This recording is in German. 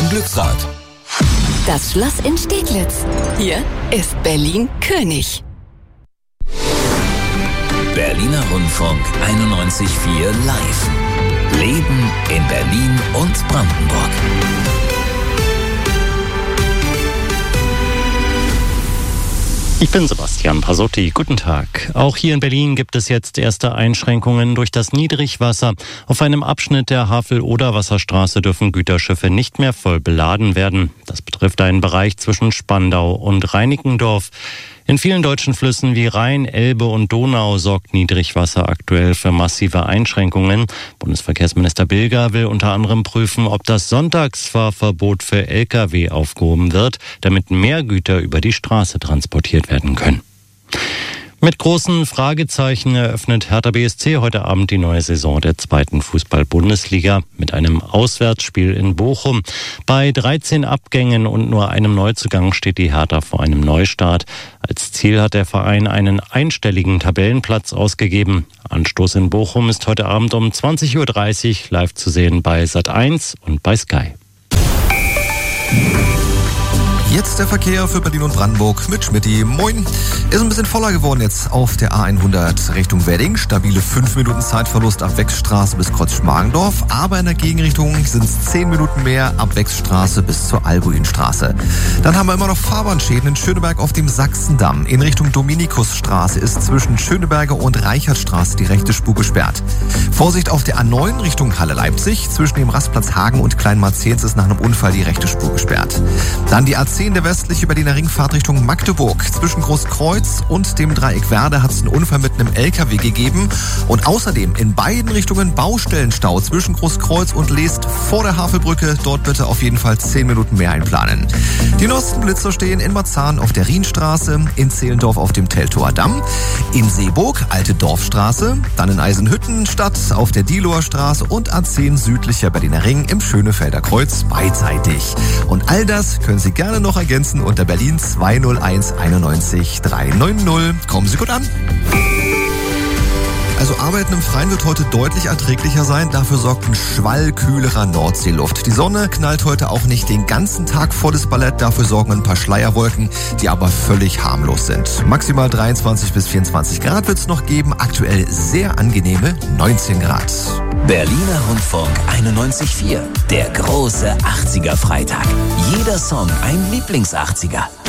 im Glücksrad. Das Schloss in Steglitz. Hier ist Berlin König. Berliner Rundfunk 91.4 live. Leben in Berlin und Brandenburg. Ich bin Sebastian Pasotti. Guten Tag. Auch hier in Berlin gibt es jetzt erste Einschränkungen durch das Niedrigwasser. Auf einem Abschnitt der Havel-Oder-Wasserstraße dürfen Güterschiffe nicht mehr voll beladen werden. Das betrifft einen Bereich zwischen Spandau und Reinickendorf. In vielen deutschen Flüssen wie Rhein, Elbe und Donau sorgt Niedrigwasser aktuell für massive Einschränkungen. Bundesverkehrsminister Bilger will unter anderem prüfen, ob das Sonntagsfahrverbot für Lkw aufgehoben wird, damit mehr Güter über die Straße transportiert werden können. Mit großen Fragezeichen eröffnet Hertha BSC heute Abend die neue Saison der 2. Fußball-Bundesliga mit einem Auswärtsspiel in Bochum. Bei 13 Abgängen und nur einem Neuzugang steht die Hertha vor einem Neustart. Als Ziel hat der Verein einen einstelligen Tabellenplatz ausgegeben. Anstoß in Bochum ist heute Abend um 20.30 Uhr live zu sehen bei Sat.1 und bei Sky. Jetzt der Verkehr für Berlin und Brandenburg mit Schmidti. Moin. Ist ein bisschen voller geworden jetzt auf der A100 Richtung Wedding. Stabile 5 Minuten Zeitverlust ab Wechsstraße bis Kreuz-Schmargendorf. Aber in der Gegenrichtung sind es 10 Minuten mehr ab Wechsstraße bis zur Albuinstraße. Dann haben wir immer noch Fahrbahnschäden in Schöneberg auf dem Sachsendamm. In Richtung Dominikusstraße ist zwischen Schöneberger und Reichertstraße die rechte Spur gesperrt. Vorsicht auf der A9 Richtung Halle-Leipzig. Zwischen dem Rastplatz Hagen und Kleinmarzens ist nach einem Unfall die rechte Spur gesperrt. Dann die A10 der westliche Berliner Ringfahrt Richtung Magdeburg. Zwischen Großkreuz und dem Dreieck Werder hat es einen Unfall mit einem LKW gegeben. Und außerdem in beiden Richtungen Baustellenstau zwischen Großkreuz und Leest vor der Havelbrücke. Dort bitte auf jeden Fall 10 Minuten mehr einplanen. Die neuesten Blitzer stehen in Marzahn auf der Rienstraße, in Zehlendorf auf dem Teltower Damm, in Seeburg, Alte Dorfstraße, dann in Eisenhütten, Stadt auf der Dielower Straße und A10 südlicher Berliner Ring im Schönefelder Kreuz beidseitig. Und all das können Sie gerne noch ergänzen unter Berlin 201 91 390. Kommen Sie gut an. Also Arbeiten im Freien wird heute deutlich erträglicher sein. Dafür sorgt ein Schwall kühlerer Nordseeluft. Die Sonne knallt heute auch nicht den ganzen Tag volles Ballett. Dafür sorgen ein paar Schleierwolken, die aber völlig harmlos sind. Maximal 23 bis 24 Grad wird es noch geben. Aktuell sehr angenehme 19 Grad. Berliner Rundfunk 91.4. Der große 80er-Freitag. Jeder Song ein Lieblings-80er.